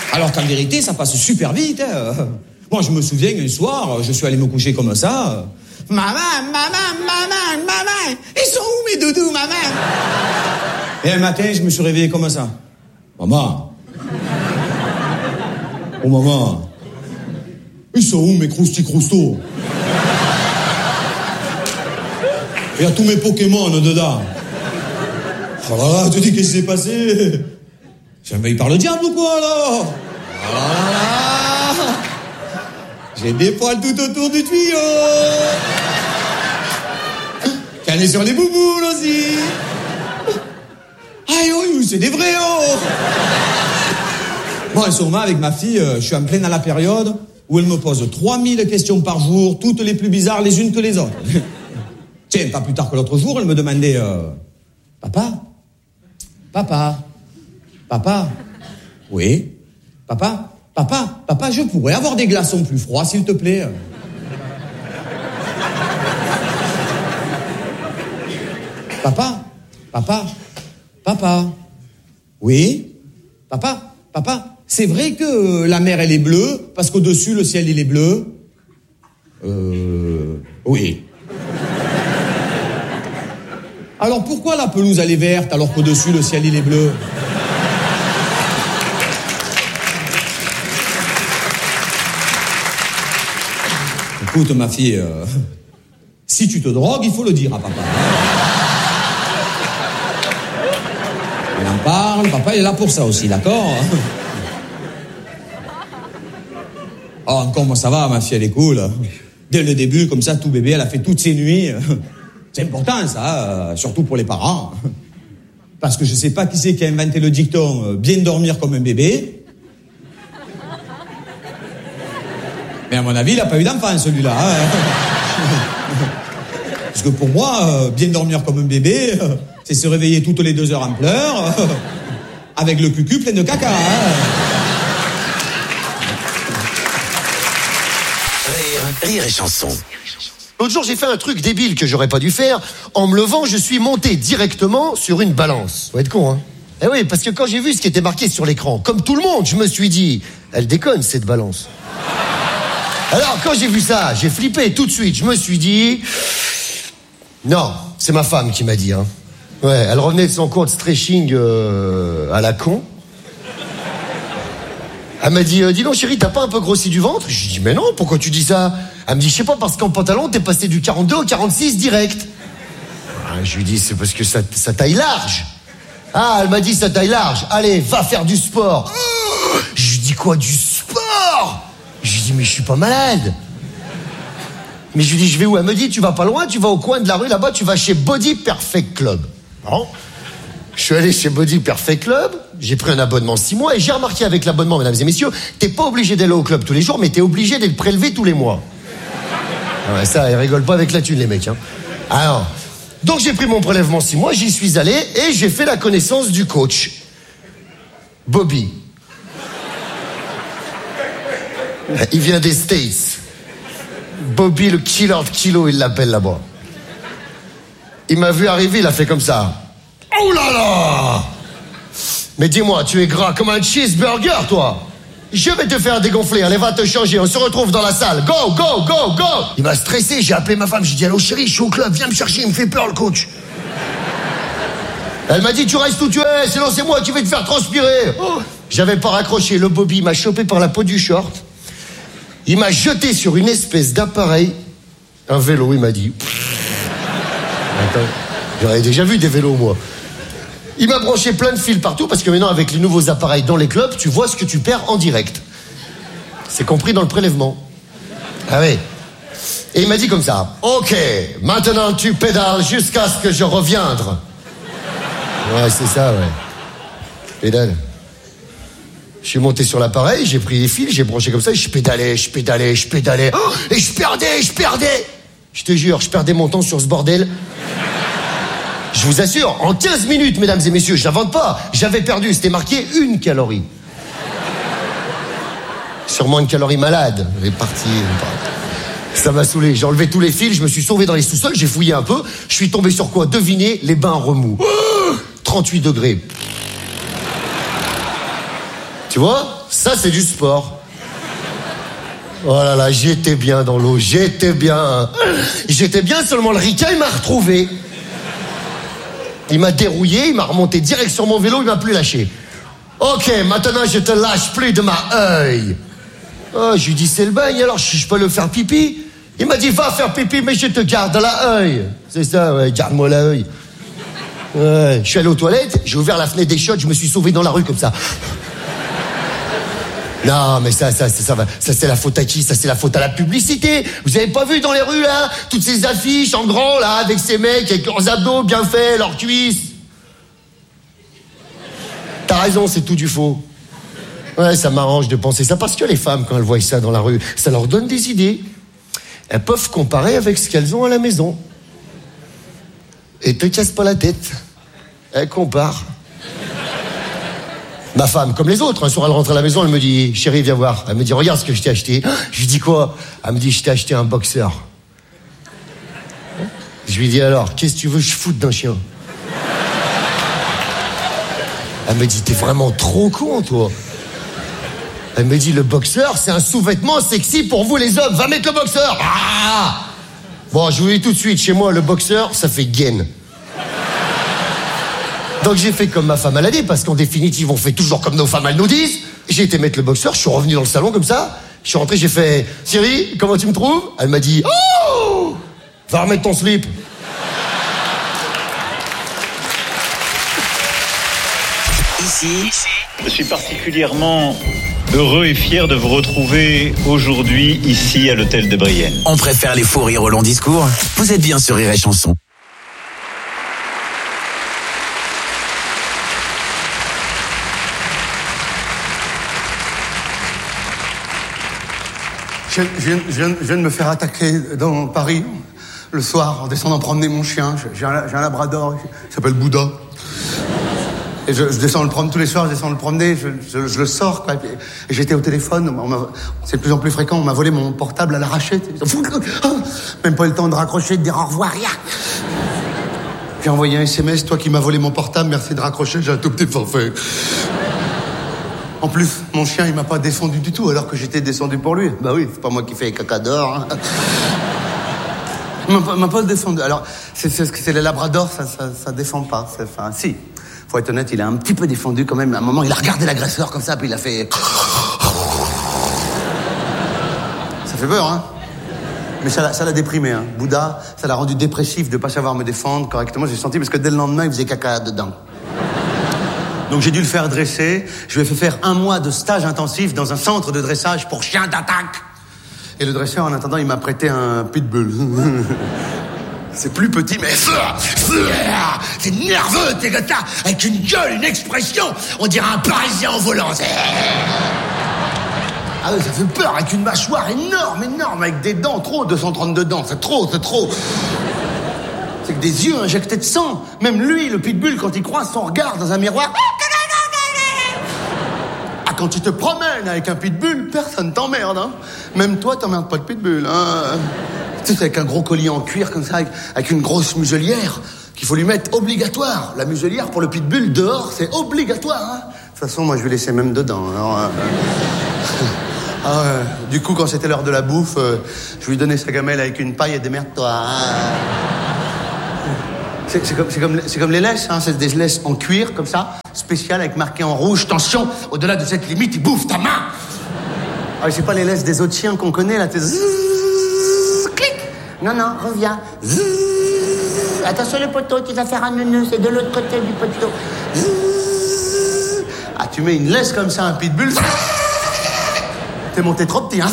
Alors qu'en vérité, ça passe super vite. Hein. Moi, je me souviens, un soir, je suis allé me coucher comme ça. Maman, ils sont où mes doudous, maman? Et un matin, je me suis réveillé comme ça. Maman. Oh, maman. Ils sont où mes crousti-croustos? Il y a tous mes Pokémon dedans. Oh là là, tu dis qu'est-ce qui s'est passé? J'ai envahi par le diable ou quoi, là? Oh là là. J'ai des poils tout autour du tuyau. J'en ai sur les bouboules aussi. Aïe, oui, c'est des vrais, oh. Bon, et sûrement, avec ma fille, je suis en pleine dans la période où elle me pose 3000 questions par jour, toutes les plus bizarres les unes que les autres. Tiens, pas plus tard que l'autre jour, elle me demandait Papa, oui, papa, je pourrais avoir des glaçons plus froids, s'il te plaît. Papa, oui, papa, c'est vrai que la mer, elle est bleue, parce qu'au-dessus, le ciel, il est bleu. Oui. Alors pourquoi la pelouse, elle est verte, alors qu'au-dessus, le ciel, il est bleu? Écoute, ma fille, si tu te drogues, il faut le dire à papa. On en parle, papa il est là pour ça aussi, d'accord? Oh, encore, moi, ça va, ma fille, elle est cool. Dès le début, comme ça, tout bébé, elle a fait toutes ses nuits. C'est important, ça, surtout pour les parents. Parce que je sais pas qui c'est qui a inventé le dicton « bien dormir comme un bébé ». Mais à mon avis, il a pas eu d'enfant, celui-là. Hein. Parce que pour moi, bien dormir comme un bébé, c'est se réveiller toutes les 2 heures en pleurs, avec le cucu plein de caca. Hein. Rire et chanson. L'autre jour, j'ai fait un truc débile que j'aurais pas dû faire. En me levant, je suis monté directement sur une balance. Faut être con, hein? Eh oui, parce que quand j'ai vu ce qui était marqué sur l'écran, comme tout le monde, je me suis dit, elle déconne, cette balance. Alors, quand j'ai vu ça, j'ai flippé tout de suite. Je me suis dit, non, c'est ma femme qui m'a dit, hein. Ouais, elle revenait de son cours de stretching à la con. Elle m'a dit, dis donc chérie, t'as pas un peu grossi du ventre? Je lui dis, mais non, pourquoi tu dis ça? Elle me dit, je sais pas, parce qu'en pantalon, t'es passé du 42 au 46 direct. Je lui dis, c'est parce que ça taille large. Ah, elle m'a dit, ça taille large. Allez, va faire du sport. Je lui dis, quoi, du sport? Je lui dis, mais je suis pas malade. Mais je lui dis, je vais où? Elle me dit, tu vas pas loin, tu vas au coin de la rue, là-bas, tu vas chez Body Perfect Club. Bon. Je suis allé chez Body Perfect Club, j'ai pris un abonnement 6 mois et j'ai remarqué avec l'abonnement, mesdames et messieurs, t'es pas obligé d'aller au club tous les jours, mais t'es obligé de le prélever tous les mois. Ouais, ça, ils rigolent pas avec la thune, les mecs. Hein. Alors, donc j'ai pris mon prélèvement 6 mois, j'y suis allé et j'ai fait la connaissance du coach. Bobby. Il vient des States. Bobby, le killer de kilo, il l'appelle là-bas. Il m'a vu arriver, il a fait comme ça. Oh là là! Mais dis-moi, tu es gras comme un cheeseburger, toi. Je vais te faire dégonfler, allez, va te changer, on se retrouve dans la salle. Go, go, go, go! Il m'a stressé, j'ai appelé ma femme, j'ai dit, allô chérie, je suis au club, viens me chercher, il me fait peur le coach. Elle m'a dit, tu restes où tu es, sinon c'est moi qui vais te faire transpirer. Oh. J'avais pas raccroché, le Bobby m'a chopé par la peau du short. Il m'a jeté sur une espèce d'appareil, un vélo, il m'a dit. Attends, j'aurais déjà vu des vélos, moi. Il m'a branché plein de fils partout parce que maintenant, avec les nouveaux appareils dans les clubs, tu vois ce que tu perds en direct. C'est compris dans le prélèvement. Ah oui. Et il m'a dit comme ça, ok, maintenant tu pédales jusqu'à ce que je revienne. Ouais, c'est ça, ouais. Pédale. Je suis monté sur l'appareil, j'ai pris les fils, j'ai branché comme ça, et je pédalais. Oh, et je perdais. Je te jure, je perdais mon temps sur ce bordel. Je vous assure, en 15 minutes, mesdames et messieurs, je n'invente pas, j'avais perdu, c'était marqué 1 calorie. Sûrement une calorie malade. Elle est partie. Ça m'a saoulé. J'ai enlevé tous les fils, je me suis sauvé dans les sous-sols, j'ai fouillé un peu. Je suis tombé sur quoi? Devinez, les bains remous. 38 degrés. Tu vois, ça c'est du sport. Oh là là, j'étais bien dans l'eau, j'étais bien. J'étais bien, seulement le ricain, il m'a retrouvé. Il m'a dérouillé, il m'a remonté direct sur mon vélo, il m'a plus lâché. Ok, maintenant je te lâche plus de ma œil. Oh, je lui dis c'est le bagne, alors je peux le faire pipi. Il m'a dit va faire pipi, mais je te garde la œil. C'est ça, ouais, garde-moi la œil. Ouais, je suis allé aux toilettes, j'ai ouvert la fenêtre des chiottes, je me suis sauvé dans la rue comme ça. Non, mais ça va. Ça, c'est la faute à qui? Ça, c'est la faute à la publicité. Vous avez pas vu dans les rues, là, toutes ces affiches en grand, là, avec ces mecs, avec leurs abdos bien faits, leurs cuisses? T'as raison, c'est tout du faux. Ouais, ça m'arrange de penser ça, parce que les femmes, quand elles voient ça dans la rue, ça leur donne des idées. Elles peuvent comparer avec ce qu'elles ont à la maison. Et te casse pas la tête. Elles comparent. Ma femme, comme les autres, un soir elle rentre à la maison, elle me dit « Chérie, viens voir ». Elle me dit « Regarde ce que je t'ai acheté ». Je lui dis « Quoi ?» Elle me dit « Je t'ai acheté un boxeur ». Je lui dis « Alors, qu'est-ce que tu veux que je foute d'un chien ?» Elle me dit « T'es vraiment trop con, toi ». Elle me dit « Le boxeur, c'est un sous-vêtement sexy pour vous les hommes. Va mettre le boxeur !» Ah ! Bon, je vous dis tout de suite, chez moi, le boxeur, ça fait gaine. Donc j'ai fait comme ma femme elle a dit, parce qu'en définitive on fait toujours comme nos femmes elles nous disent. J'ai été mettre le boxeur, je suis revenu dans le salon comme ça. Je suis rentré, j'ai fait « Chérie, comment tu me trouves ?» Elle m'a dit « Oh, va remettre ton slip. » Ici, je suis particulièrement heureux et fier de vous retrouver aujourd'hui ici à l'hôtel de Brienne. on préfère les faux rires au long discours. Vous êtes bien sur Rire et Chanson. Je viens de me faire attaquer dans Paris, le soir, en descendant promener mon chien. J'ai un labrador, il s'appelle Bouddha. Et je descends le promener tous les soirs, je descends le promener, je le sors, quoi. Et j'étais au téléphone, c'est de plus en plus fréquent, on m'a volé mon portable à l'arraché. Même pas eu le temps de raccrocher, de dire au revoir, rien. J'ai envoyé un SMS, toi qui m'as volé mon portable, merci de raccrocher, j'ai un tout petit forfait. En plus, mon chien, il m'a pas descendu du tout, alors que j'étais descendu pour lui. Bah oui, c'est pas moi qui fais caca dehors. Hein. Il m'a pas descendu. Alors, c'est les labradors, ça défend pas. Enfin, si. Faut être honnête, il a un petit peu défendu quand même. À un moment, il a regardé l'agresseur comme ça, puis il a fait... Ça fait peur, hein. Mais ça l'a déprimé, hein. Bouddha, ça l'a rendu dépressif de pas savoir me défendre correctement. J'ai senti, parce que dès le lendemain, il faisait caca dedans. Donc j'ai dui le faire dresser. Je lui ai fait faire 1 mois de stage intensif dans un centre de dressage pour chiens d'attaque. Et le dresseur, en attendant, il m'a prêté un pitbull. C'est plus petit, mais... C'est nerveux, tes gars-là, avec une gueule, une expression. On dirait un Parisien en volant. Ah oui, ça fait peur, avec une mâchoire énorme, avec des dents, trop, 232 dents. C'est trop. C'est que des yeux injectés de sang. Même lui, le pitbull, quand il croise son regard dans un miroir... Ah, quand tu te promènes avec un pitbull, personne t'emmerde, hein. Même toi, t'emmerdes pas le pitbull, hein. Tu sais, c'est avec un gros collier en cuir, comme ça, avec une grosse muselière, qu'il faut lui mettre obligatoire. La muselière, pour le pitbull, dehors, c'est obligatoire, hein. De toute façon, moi, je vais laisser même dedans, alors... du coup, quand c'était l'heure de la bouffe, je lui donnais sa gamelle avec une paille et démerde-toi, hein. C'est comme les laisses, hein, c'est des laisses en cuir, comme ça, spéciales, avec marqué en rouge, attention, au-delà de cette limite, il bouffe ta main. Ah, c'est pas les laisses des autres chiens qu'on connaît, là, t'es clic. Non, reviens. Attention le poteau, tu vas faire un neuneu, c'est de l'autre côté du poteau. Ah, tu mets une laisse comme ça, un pitbull. T'es monté trop petit, hein.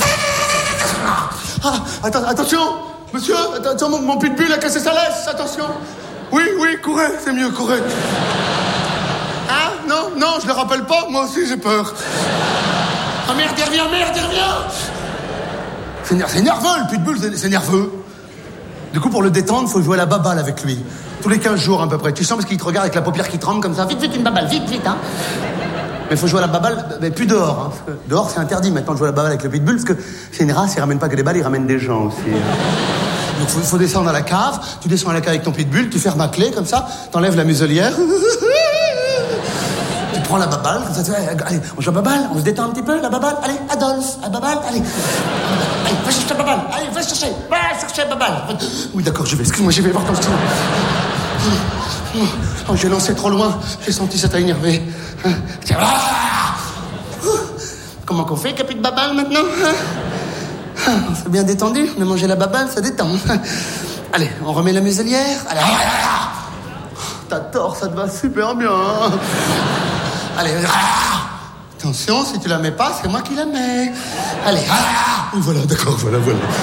Ah, attention, monsieur, attention, mon pitbull a cassé sa laisse, attention. Oui, courez, c'est mieux, courez. Ah, non, je le rappelle pas, moi aussi j'ai peur. Ah merde, il revient. C'est nerveux, le pitbull, c'est nerveux. Du coup, pour le détendre, faut jouer à la baballe avec lui. Tous les 15 jours à peu près. Tu sens parce qu'il te regarde avec la paupière qui tremble comme ça. Vite, une baballe, vite, hein. Mais faut jouer à la baballe, mais plus dehors, hein. Parce que dehors, c'est interdit maintenant de jouer à la baballe avec le pitbull, parce que c'est une race, il ramène pas que des balles, il ramène des gens aussi. Donc faut descendre à la cave, tu descends à la cave avec ton pitbull, tu fermes la clé comme ça, t'enlèves la muselière, prends la baballe, comme ça, allez, on joue à baballe, on se détend un petit peu, la baballe, allez, Adolphe, à baballe, allez. Allez, va chercher la baballe, allez, va chercher la baballe. Oui, d'accord, je vais, excuse-moi, je vais voir quand je... Oh, j'ai lancé trop loin, j'ai senti ça t'a énervé. Tiens, comment qu'on fait, capi de baballe, maintenant? On s'est bien détendu, on a mangé la baballe, ça détend. Allez, on remet la muselière, allez, t'as tort, ça te va super bien. Allez, attention, si tu la mets pas, c'est moi qui la mets. Allez, oui, voilà, d'accord, voilà.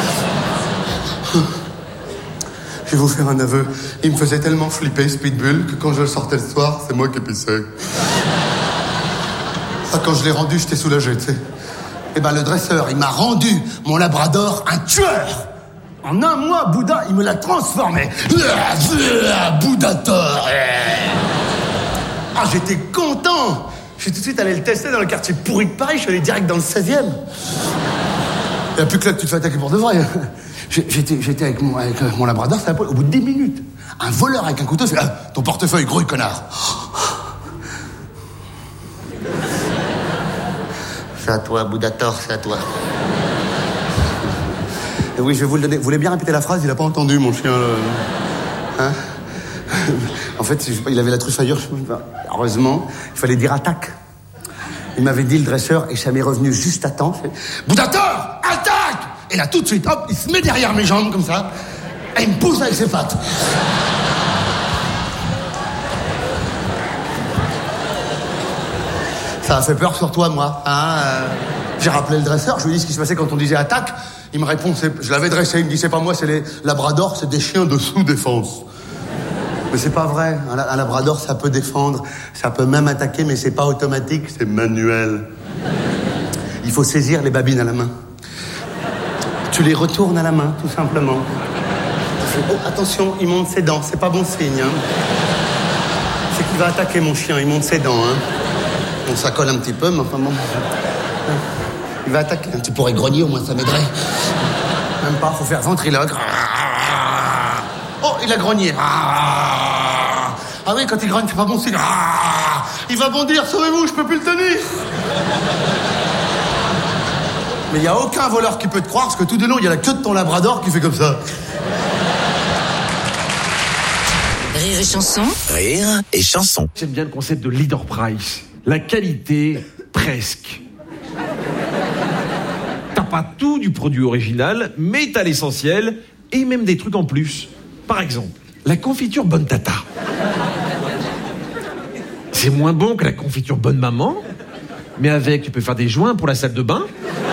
Je vais vous faire un aveu. Il me faisait tellement flipper, ce pitbull, que quand je le sortais le soir, c'est moi qui pissais. Quand je l'ai rendu, j'étais soulagé, tu sais. Eh ben, le dresseur, il m'a rendu mon labrador un tueur. En un mois, Bouddha, il me l'a transformé. Bouddhator. Ah, j'étais content. Je suis tout de suite allé le tester dans le quartier pourri de Paris. Je suis allé direct dans le 16e. Il n'y a plus que là que tu te fais attaquer pour de vrai. J'étais avec mon labrador, ça au bout de 10 minutes. Un voleur avec un couteau, c'est ton portefeuille, gros connard. C'est à toi, Bouddhator, c'est à toi. Et oui, je vais vous le donner. Vous voulez bien répéter la phrase? Il a pas entendu, mon chien. Hein? En fait, il avait la truffe ailleurs. Heureusement, il fallait dire attaque. Il m'avait dit le dresseur et ça m'est revenu juste à temps. Bouddhator, attaque! Et là, tout de suite, hop, il se met derrière mes jambes, comme ça, et il me pousse avec ses pattes. Ça a fait peur sur toi, moi. Hein, j'ai rappelé le dresseur, je lui ai dit ce qui se passait quand on disait attaque. Il me répond, je l'avais dressé, il me dit, c'est pas moi, c'est les labradors, c'est des chiens de sous-défense. Mais c'est pas vrai. Un labrador, ça peut défendre, ça peut même attaquer, mais c'est pas automatique, c'est manuel. Il faut saisir les babines à la main. Tu les retournes à la main, tout simplement. Oh, attention, il monte ses dents, c'est pas bon signe. Hein. C'est qu'il va attaquer mon chien, il monte ses dents. Hein. Bon, ça colle un petit peu, mais enfin bon. Il va attaquer. Tu pourrais grogner, au moins ça m'aiderait. Même pas, faut faire ventriloque. Oh, il a grogné. Ah oui, quand il grogne, c'est pas bon signe. Il va bondir, sauvez-vous, je peux plus le tenir. Mais il n'y a aucun voleur qui peut te croire, parce que tout de long, il y a la queue de ton labrador qui fait comme ça. Rire et chanson. Rire et chanson. J'aime bien le concept de leader price. La qualité, presque. T'as pas tout du produit original, mais t'as l'essentiel, et même des trucs en plus. Par exemple, la confiture Bonne Tata. C'est moins bon que la confiture Bonne Maman, mais avec, tu peux faire des joints pour la salle de bain,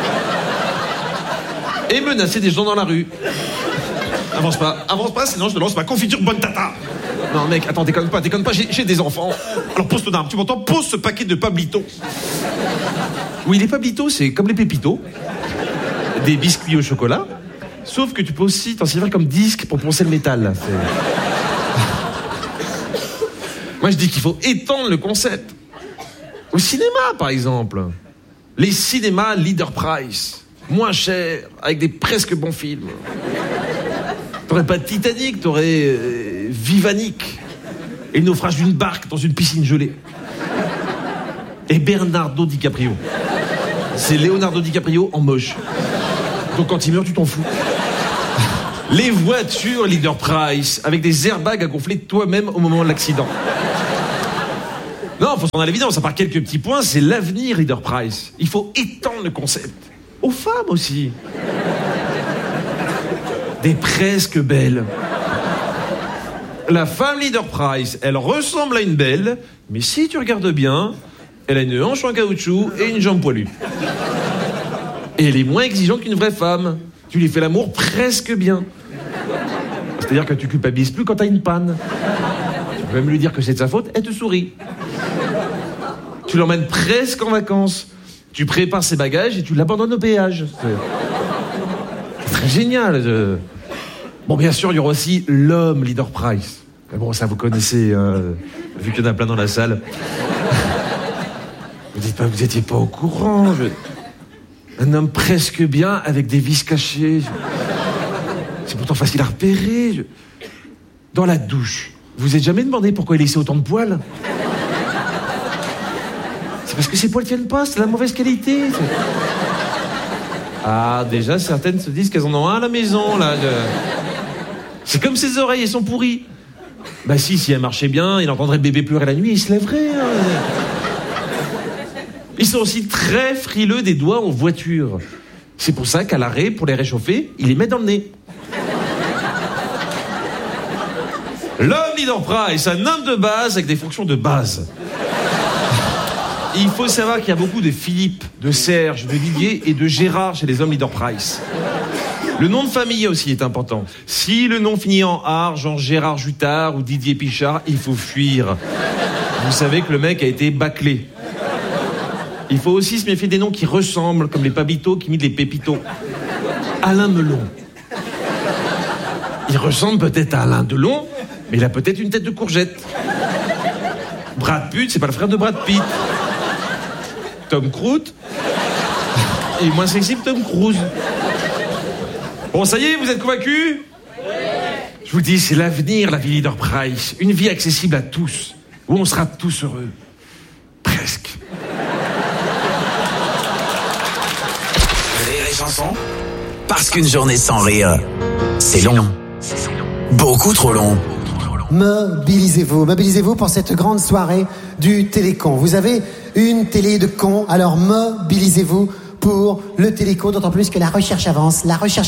et menacer des gens dans la rue. Avance pas, sinon je te lance ma confiture Bonne Tata. Non mec, attends, déconne pas, j'ai des enfants. Alors pose ton arme, tu m'entends? Pose ce paquet de Pablito. Oui, les Pablito, c'est comme les Pépitos. Des biscuits au chocolat. Sauf que tu peux aussi t'en servir comme disque pour poncer le métal. Moi je dis qu'il faut étendre le concept. Au cinéma par exemple. Les cinémas leader price. Moins cher, avec des presque bons films. T'aurais pas Titanic, t'aurais Vivanic. Et le naufrage d'une barque dans une piscine gelée. Et Bernardo DiCaprio. C'est Leonardo DiCaprio en moche. Donc quand il meurt, tu t'en fous. Les voitures leader price, avec des airbags à gonfler toi-même au moment de l'accident. Non, faut s'en aller à l'évidence, à part quelques petits points, c'est l'avenir leader price. Il faut étendre le concept. Aux femmes aussi. Des presque belles. La femme leader price, elle ressemble à une belle, mais si tu regardes bien, elle a une hanche en caoutchouc et une jambe poilue. Et elle est moins exigeante qu'une vraie femme. Tu lui fais l'amour presque bien. C'est-à-dire que tu culpabilises plus quand t'as une panne. Tu peux même lui dire que c'est de sa faute, elle te sourit. Tu l'emmènes presque en vacances. Tu prépares ses bagages et tu l'abandonnes au péage. C'est très génial. Bon, bien sûr, il y aura aussi l'homme leader price. Mais bon, ça vous connaissez, vu qu'il y en a plein dans la salle. Vous étiez pas au courant. Un homme presque bien avec des vis cachées. C'est pourtant facile à repérer. Dans la douche, vous vous êtes jamais demandé pourquoi il laissait autant de poils? parce que ces poils tiennent pas, c'est la mauvaise qualité. Ah, déjà, certaines se disent qu'elles en ont un à la maison, là. C'est comme ses oreilles, elles sont pourries. Bah si elles marchaient bien, il entendrait bébé pleurer la nuit, il se lèverait. Hein. Ils sont aussi très frileux des doigts en voiture. C'est pour ça qu'à l'arrêt, pour les réchauffer, ils les mettent dans le nez. L'homme leader Price, un homme de base avec des fonctions de base. Il faut savoir qu'il y a beaucoup de Philippe, de Serge, de Didier et de Gérard chez les hommes leader Price. Le nom de famille aussi est important. Si le nom finit en art, genre Gérard Jutard ou Didier Pichard, il faut fuir. Vous savez que le mec a été bâclé. Il faut aussi se méfier des noms qui ressemblent, comme les Pabitos qui imitent les Pépitos. Alain Melon. Il ressemble peut-être à Alain Delon, mais il a peut-être une tête de courgette. Brad Pitt, c'est pas le frère de Brad Pitt. Tom Cruise est moins sexy que Tom Cruise. Bon, ça y est, vous êtes convaincus ? Je vous dis, c'est l'avenir, la vie leader Price. Une vie accessible à tous, où on sera tous heureux. Presque. Rire et chanson. Parce qu'une journée sans rire, c'est long. Beaucoup trop long. Mobilisez-vous pour cette grande soirée du télécon. Vous avez une télé de con, alors mobilisez-vous pour le téléco, d'autant plus que la recherche avance.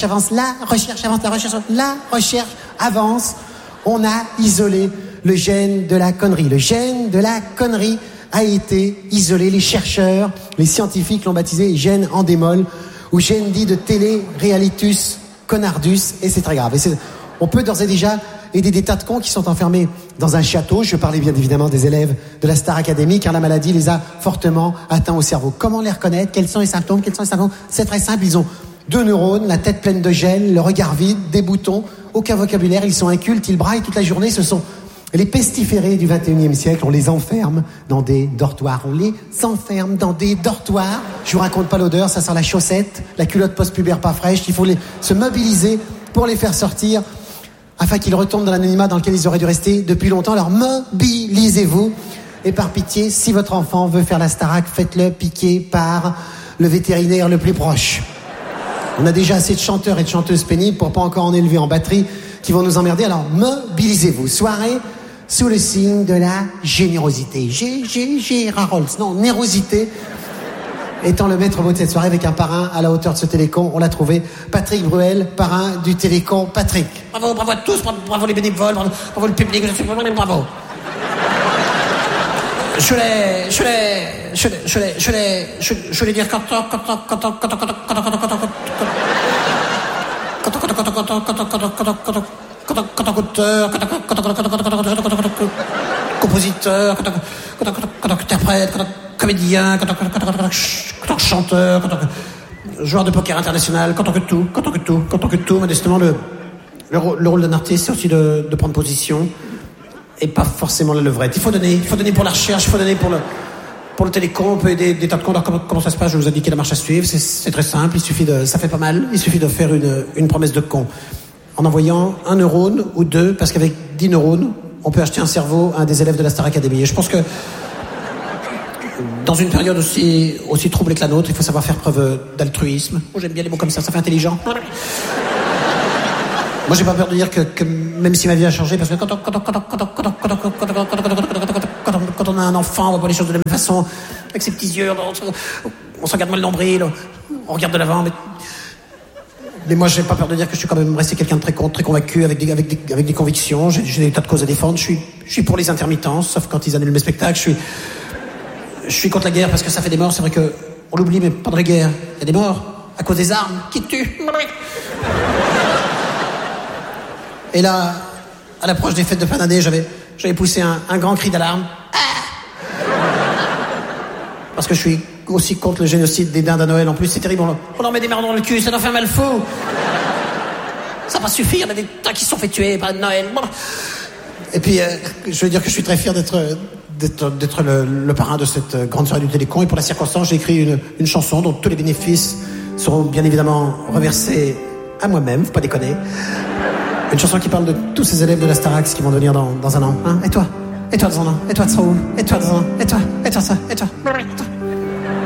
On a isolé le gène de la connerie. Le gène de la connerie a été isolé. Les chercheurs, les scientifiques l'ont baptisé gène endémol ou gène dit de télé-réalitus connardus, et c'est très grave. On peut d'ores et déjà aider des tas de cons qui sont enfermés dans un château. Je parlais bien évidemment des élèves de la Star Academy, car la maladie les a fortement atteints au cerveau. Comment les reconnaître ? Quels sont les symptômes ? C'est très simple, ils ont 2 neurones, la tête pleine de gel, le regard vide, des boutons, aucun vocabulaire, ils sont incultes, ils braillent toute la journée, ce sont les pestiférés du 21e siècle. On les enferme dans des dortoirs. Je vous raconte pas l'odeur, ça sent la chaussette, la culotte post-pubère pas fraîche. Il faut se mobiliser pour les faire sortir, afin qu'ils retournent dans l'anonymat dans lequel ils auraient dû rester depuis longtemps. Alors mobilisez-vous. Et par pitié, si votre enfant veut faire la Starac, faites-le piquer par le vétérinaire le plus proche. On a déjà assez de chanteurs et de chanteuses pénibles pour pas encore en élever en batterie qui vont nous emmerder. Alors mobilisez-vous. Soirée sous le signe de la générosité. Gérard Rolls. Non, nérosité. Étant le maître mot de cette soirée avec un parrain à la hauteur de ce télécon, on l'a trouvé, Patrick Bruel, parrain du télécon. Patrick. Bravo à tous, bravo les bénévoles, bravo le public, bravo. Je voulais dire quand auteur, compositeur, interprète, comédien, chanteur, joueur de poker international, quand on que tout, modestement, le rôle d'un artiste, c'est aussi de prendre position et pas forcément la levrette. Il faut donner pour la recherche, il faut donner pour le télécom, on peut aider des tas de cons. Comment ça se passe? Je vous ai indiqué la marche à suivre, c'est très simple, ça fait pas mal, il suffit de faire une promesse de con. En envoyant 1 neurone ou 2, parce qu'avec 10 neurones, on peut acheter un cerveau à un des élèves de la Star Academy. Et je pense que dans une période aussi troublée que la nôtre, il faut savoir faire preuve d'altruisme. Oh, j'aime bien les mots comme ça fait intelligent. Moi, j'ai pas peur de dire que même si ma vie a changé, parce que quand on a un enfant, on voit pas les choses de la même façon, avec ses petits yeux, on se regarde mal le nombril, on regarde de l'avant, mais moi, j'ai pas peur de dire que je suis quand même resté quelqu'un de très convaincu, avec des convictions. J'ai des tas de causes à défendre. Je suis pour les intermittences, sauf quand ils annulent mes spectacles. Je suis contre la guerre parce que ça fait des morts. C'est vrai que on l'oublie, mais pendant la guerre, il y a des morts à cause des armes qui tuent. Et là, à l'approche des fêtes de fin d'année, j'avais poussé un grand cri d'alarme. Parce que je suis aussi contre le génocide des dindes à Noël. En plus, c'est terrible. On leur met des merdes dans le cul, ça leur fait un mal fou. Ça va pas suffire, il y en a des tas qui se sont fait tuer par Noël. Et puis, je veux dire que je suis très fier d'être le parrain de cette grande soirée du télécon. Et pour la circonstance, j'ai écrit une chanson dont tous les bénéfices seront bien évidemment reversés à moi-même, faut pas déconner. Une chanson qui parle de tous ces élèves de la Starax qui vont devenir dans un an. Hein? Et toi dans un an? Et toi de ça où? Et toi dans un an? Et toi ça? Et toi?